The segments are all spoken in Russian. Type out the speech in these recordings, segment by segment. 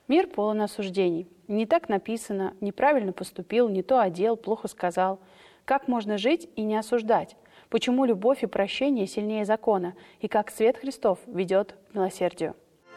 Мир полон осуждений. Не так написано, неправильно поступил, не то одел, плохо сказал. Как можно жить и не осуждать? Почему любовь и прощение сильнее закона? И как свет Христов ведет к милосердию?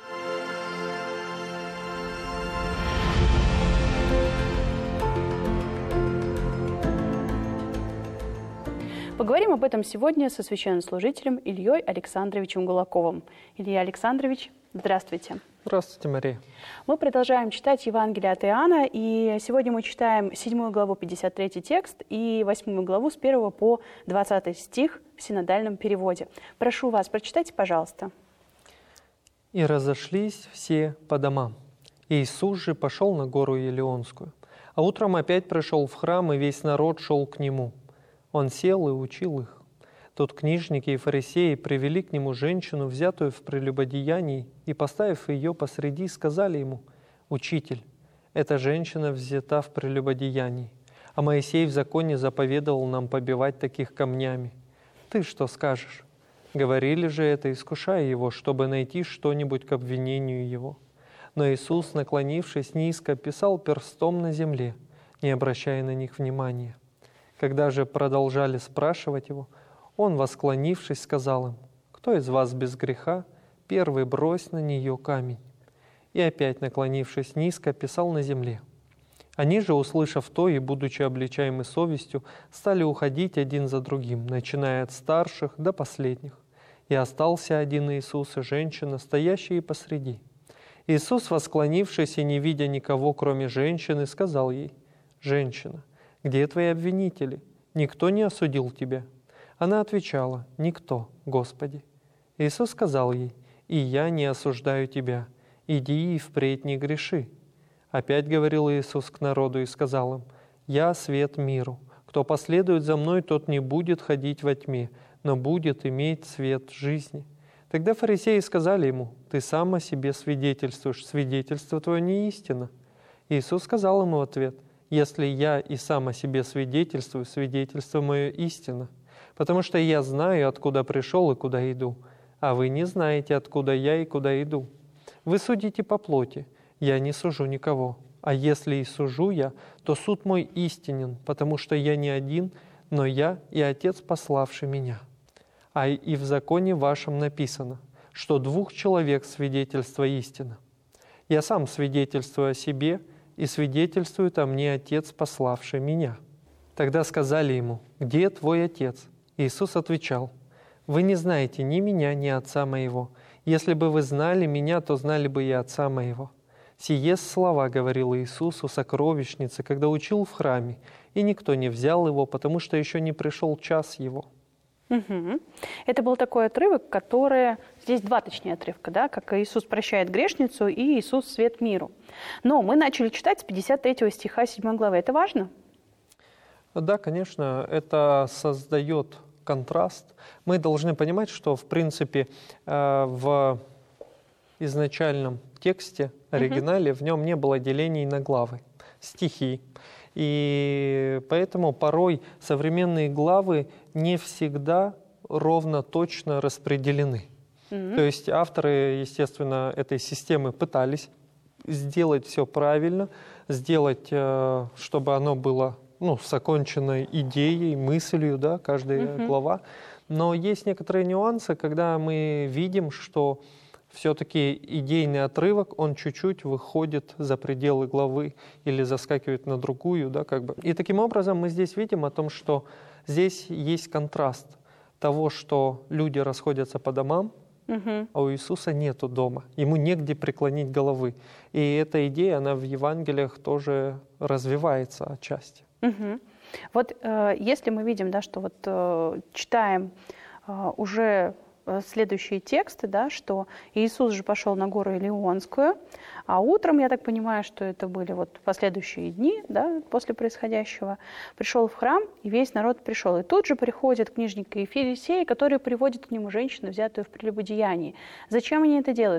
Поговорим об этом сегодня со священнослужителем Ильей Александровичем Гулаковым. Илья Александрович, здравствуйте. Здравствуйте, Мария. Мы продолжаем читать Евангелие от Иоанна, и сегодня мы читаем 7 главу, 53 текст, и 8 главу с 1 по 20 стих в синодальном переводе. Прошу вас, прочитайте, пожалуйста. «И разошлись все по домам. Иисус же пошел на гору Елеонскую, а утром опять пришел в храм, и весь народ шел к нему. Он сел и учил их. Тут книжники и фарисеи привели к нему женщину, взятую в прелюбодеянии, и, поставив ее посреди, сказали ему: «Учитель, эта женщина взята в прелюбодеянии, а Моисей в законе заповедовал нам побивать таких камнями. Ты что скажешь?» Говорили же это, искушая его, чтобы найти что-нибудь к обвинению его. Но Иисус, наклонившись низко, писал перстом на земле, не обращая на них внимания. Когда же продолжали спрашивать его, он, восклонившись, сказал им: «Кто из вас без греха, первый брось на нее камень». И опять, наклонившись низко, писал на земле. Они же, услышав то и будучи обличаемы совестью, стали уходить один за другим, начиная от старших до последних. И остался один Иисус и женщина, стоящие посреди. Иисус, восклонившись и не видя никого, кроме женщины, сказал ей: «Женщина, где твои обвинители? Никто не осудил тебя?» Она отвечала: «Никто, Господи». Иисус сказал ей: «И я не осуждаю тебя. Иди и впредь не греши». Опять говорил Иисус к народу и сказал им: «Я свет миру. Кто последует за Мной, тот не будет ходить во тьме, но будет иметь свет жизни». Тогда фарисеи сказали Ему: «Ты сам о себе свидетельствуешь, свидетельство Твое не истина». Иисус сказал ему в ответ: «Если я и сам о себе свидетельствую, свидетельство мое истина, потому что я знаю, откуда пришел и куда иду, а вы не знаете, откуда я и куда иду. Вы судите по плоти, я не сужу никого, а если и сужу я, то суд мой истинен, потому что я не один, но я и Отец, пославший меня. А и в законе вашем написано, что 2 человек свидетельство истина. Я сам свидетельствую о себе, и свидетельствует о мне Отец, пославший меня». Тогда сказали ему: «Где твой Отец?» Иисус отвечал: «Вы не знаете ни меня, ни Отца моего. Если бы вы знали меня, то знали бы и Отца моего». Сие слова говорил Иисус у сокровищницы, когда учил в храме, и никто не взял его, потому что еще не пришел час его. Угу. Это был такой отрывок, который... Здесь 2, точнее, отрывка, да? Как Иисус прощает грешницу и Иисус свет миру. Но мы начали читать с 53 стиха 7 главы. Это важно? Да, конечно, это создает контраст. Мы должны понимать, что, в принципе, в изначальном тексте, оригинале, в нем не было делений на главы, стихи. И поэтому порой современные главы не всегда ровно точно распределены. То есть авторы, естественно, этой системы пытались сделать все правильно, сделать, чтобы оно было с оконченной идеей, мыслью, да, каждая глава. Но есть некоторые нюансы, когда мы видим, что все-таки идейный отрывок, он чуть-чуть выходит за пределы главы или заскакивает на другую, да, как бы. И таким образом мы здесь видим о том, что здесь есть контраст того, что люди расходятся по домам, а у Иисуса нету дома, ему негде преклонить головы. И эта идея, она в Евангелиях тоже развивается отчасти. Вот если мы видим, да, что вот читаем уже следующие тексты, да, что Иисус же пошел на гору Елеонскую, а утром, я так понимаю, что это были вот последующие дни, да, после происходящего, пришел в храм, и весь народ пришел. И тут же приходят книжники и фарисеи, которые приводят к нему женщину, взятую в прелюбодеянии. Зачем они это делают?